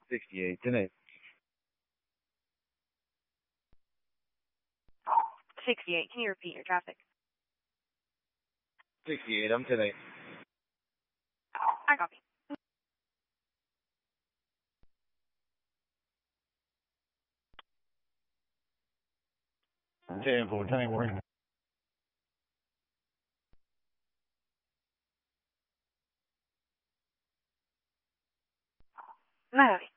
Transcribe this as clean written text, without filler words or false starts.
68, 10-8. 68. Can you repeat your traffic? 68, I'm 10-8. I copy. 10-4, 10-8, warning. I copy.